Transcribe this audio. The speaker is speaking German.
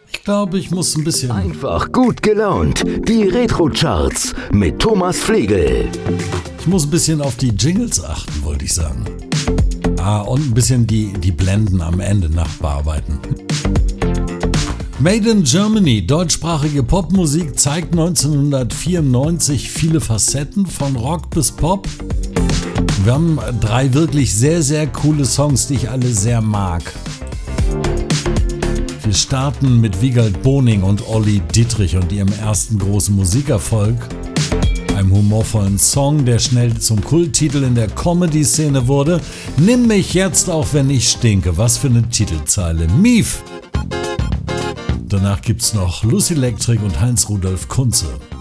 Ich glaube, ich muss ein bisschen... Einfach gut gelaunt. Die Retro-Charts mit Thomas Flegel. Ich muss ein bisschen auf die Jingles achten, wollte ich sagen. Und ein bisschen die Blenden am Ende nachbearbeiten. Made in Germany, deutschsprachige Popmusik, zeigt 1994 viele Facetten von Rock bis Pop. Wir haben 3 wirklich sehr, sehr coole Songs, die ich alle sehr mag. Wir starten mit Wiegald Boning und Olli Dittrich und ihrem ersten großen Musikerfolg. Einem humorvollen Song, der schnell zum Kulttitel in der Comedy-Szene wurde. Nimm mich jetzt, auch wenn ich stinke. Was für eine Titelzeile. Mief! Danach gibt's noch Lucy Electric und Heinz Rudolf Kunze.